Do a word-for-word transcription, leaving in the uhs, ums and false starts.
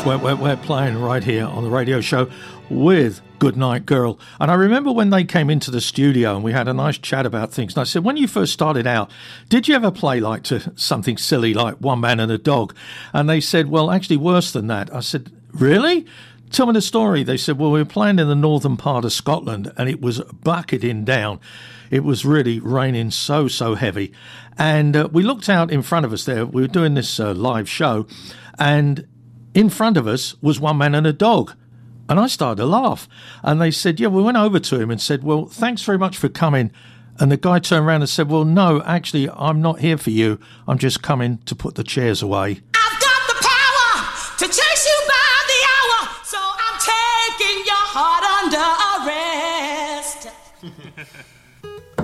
Wet, Wet, Wet playing right here on the radio show with Goodnight Girl. And I remember when they came into the studio and we had a nice chat about things. And I said, when you first started out, did you ever play like to something silly like One Man and a Dog? And they said, well, actually worse than that. I said, really? Tell me the story. They said, well, we were playing in the northern part of Scotland and it was bucketing down. It was really raining so, so heavy. And uh, we looked out in front of us there. We were doing this uh, live show, and in front of us was One Man and a Dog. And I started to laugh. And they said, yeah, we went over to him and said, well, thanks very much for coming. And the guy turned around and said, well, no, actually, I'm not here for you. I'm just coming to put the chairs away. I've got the power to chase you by the hour, so I'm taking your heart under arrest.